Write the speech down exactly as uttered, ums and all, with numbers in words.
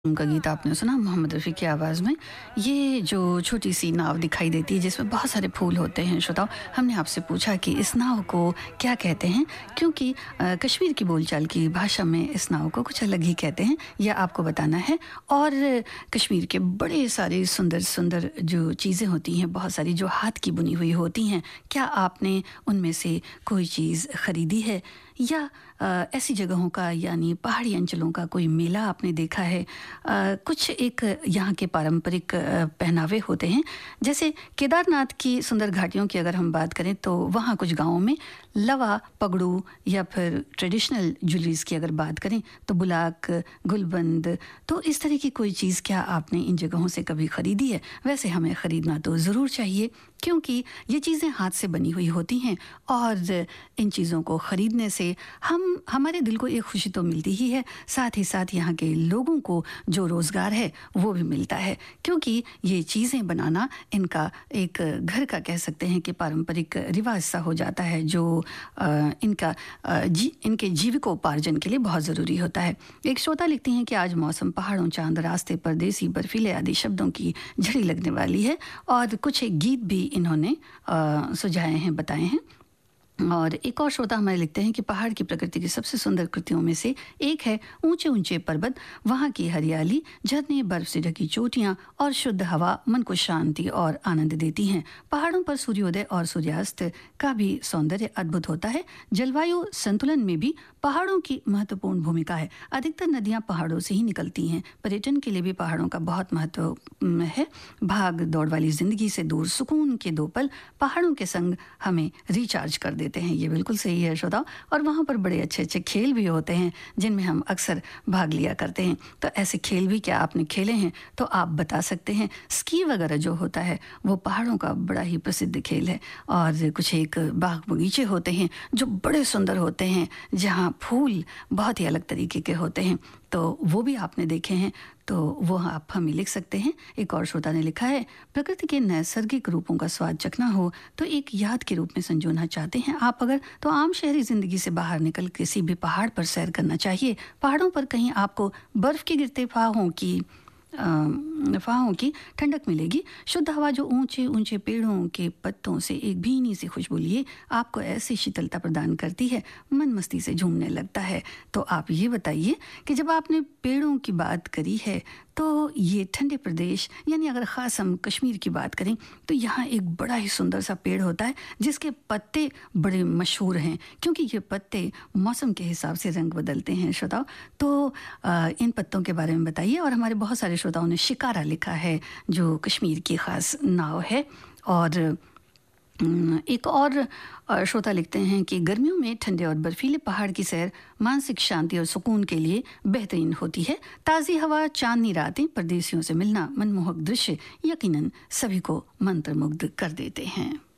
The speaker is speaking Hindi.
उनका गीत आपने सुना मोहम्मद रफ़ी की आवाज़ में। ये जो छोटी सी नाव दिखाई देती है जिसमें बहुत सारे फूल होते हैं, श्रोताओ, हमने आपसे पूछा कि इस नाव को क्या कहते हैं, क्योंकि अ, कश्मीर की बोलचाल की भाषा में इस नाव को कुछ अलग ही कहते हैं, यह आपको बताना है। और कश्मीर के बड़े सारे सुंदर सुंदर जो चीज़ें होती हैं, बहुत सारी जो हाथ की बुनी हुई होती हैं, क्या आपने उनमें से कोई चीज़ ख़रीदी है, या अ, ऐसी जगहों का यानी पहाड़ी अंचलों का कोई मेला आपने देखा है। अ, कुछ एक यहाँ के पारंपरिक अ, पहनावे होते हैं, जैसे केदारनाथ की सुंदर घाटियों की अगर हम बात करें तो वहाँ कुछ गांवों में लवा पगड़ू, या फिर ट्रेडिशनल ज्वेलरीज की अगर बात करें तो बुलाक, गुलबंद, तो इस तरह की कोई चीज़ क्या आपने इन जगहों से कभी ख़रीदी है? वैसे हमें ख़रीदना तो ज़रूर चाहिए, क्योंकि ये चीज़ें हाथ से बनी हुई होती हैं, और इन चीज़ों को ख़रीदने से हम हमारे दिल को एक खुशी तो मिलती ही है, साथ ही साथ यहाँ के लोगों को जो रोज़गार है वो भी मिलता है, क्योंकि ये चीज़ें बनाना इनका एक घर का कह सकते हैं कि पारंपरिक रिवाज सा हो जाता है, जो अ, इनका अ, जी इनके जीविकोपार्जन के लिए बहुत ज़रूरी होता है। एक श्रोता लिखती हैं कि आज मौसम, पहाड़ों, चांद, रास्ते, परदेसी, बर्फीले आदि शब्दों की झड़ी लगने वाली है, और कुछ एक गीत भी इन्होंने अ, सुझाए हैं, बताए हैं। और एक और श्रोता हमें लिखते हैं कि पहाड़ की प्रकृति की सबसे सुंदर कृतियों में से एक है ऊंचे ऊंचे पर्वत, वहाँ की हरियाली, झरने, बर्फ से ढकी चोटियाँ और शुद्ध हवा मन को शांति और आनंद देती हैं। पहाड़ों पर सूर्योदय और सूर्यास्त का भी सौंदर्य अद्भुत होता है। जलवायु संतुलन में भी पहाड़ों की महत्वपूर्ण भूमिका है। अधिकतर नदियाँ पहाड़ों से ही निकलती हैं। पर्यटन के लिए भी पहाड़ों का बहुत महत्व है। भाग दौड़ वाली जिंदगी से दूर सुकून के दो पल पहाड़ों के संग हमें रिचार्ज कर देते हैं। ये बिल्कुल सही है श्रोताओ। और वहाँ पर बड़े अच्छे अच्छे खेल भी होते हैं जिनमें हम अक्सर भाग लिया करते हैं। तो ऐसे खेल भी क्या आपने खेले हैं तो आप बता सकते हैं। स्की वगैरह जो होता है वो पहाड़ों का बड़ा ही प्रसिद्ध खेल है। और कुछ एक बाग बगीचे होते हैं जो बड़े सुंदर होते हैं, जहाँ फूल बहुत ही अलग तरीके के होते हैं, तो वो भी आपने देखे हैं, तो वो आप हमें लिख सकते हैं। एक और श्रोता ने लिखा है, प्रकृति के नैसर्गिक रूपों का स्वाद चखना हो तो एक याद के रूप में संजोना चाहते हैं आप अगर, तो आम शहरी जिंदगी से बाहर निकल किसी भी पहाड़ पर सैर करना चाहिए। पहाड़ों पर कहीं आपको बर्फ के गिरते फाहों की फाहों की ठंडक मिलेगी। शुद्ध हवा जो ऊंचे ऊंचे पेड़ों के पत्तों से एक भीनी सी खुशबू लिए आपको ऐसी शीतलता प्रदान करती है, मन मस्ती से झूमने लगता है। तो आप ये बताइए कि जब आपने पेड़ों की बात करी है तो ये ठंडे प्रदेश, यानी अगर ख़ास हम कश्मीर की बात करें तो यहाँ एक बड़ा ही सुंदर सा पेड़ होता है जिसके पत्ते बड़े मशहूर हैं, क्योंकि ये पत्ते मौसम के हिसाब से रंग बदलते हैं श्रोताओ। तो आ, इन पत्तों के बारे में बताइए। और हमारे बहुत सारे श्रोताओं ने शिकारा लिखा है जो कश्मीर की ख़ास नाव है। और एक और श्रोता लिखते हैं कि गर्मियों में ठंडे और बर्फीले पहाड़ की सैर मानसिक शांति और सुकून के लिए बेहतरीन होती है। ताज़ी हवा, चांदनी रातें, परदेसियों से मिलना, मनमोहक दृश्य यकीनन सभी को मंत्रमुग्ध कर देते हैं।